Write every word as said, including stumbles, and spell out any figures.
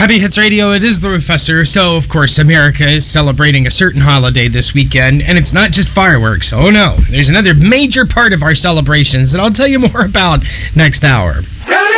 Happy Hits Radio, it is the Professor. So, of course, America is celebrating a certain holiday this weekend, and it's not just fireworks. Oh, no. There's another major part of our celebrations that I'll tell you more about next hour.